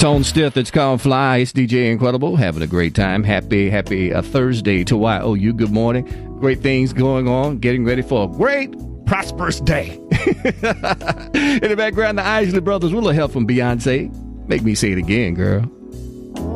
Tone Stith, it's called Fly. It's DJ Incredible. Having a great time. Happy Thursday to YOU. Good morning. Great things going on. Getting ready for a great, prosperous day. In the background, the Isley Brothers with a little help from Beyonce. Make me say it again, girl.